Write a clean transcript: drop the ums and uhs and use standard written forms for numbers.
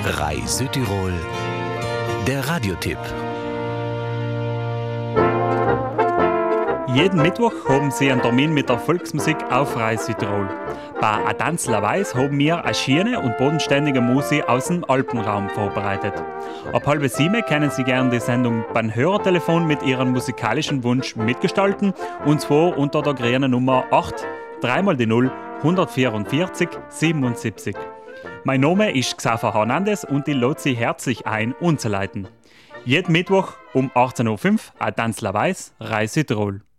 Rai Südtirol, der Radiotipp. Jeden Mittwoch haben Sie einen Termin mit der Volksmusik auf Rai Südtirol. Bei A Tanzler Weiß haben wir eine schöne und bodenständige Musik aus dem Alpenraum vorbereitet. Ab 6:30 können Sie gerne die Sendung beim Hörertelefon mit Ihrem musikalischen Wunsch mitgestalten, und zwar unter der grünen Nummer 8 3x0 144 77. Mein Name ist Xaver Hernandez und ich lade Sie herzlich ein, umzuleiten. Jeden Mittwoch um 18:05 Uhr A Tanzler Weiß, Rai Südtirol.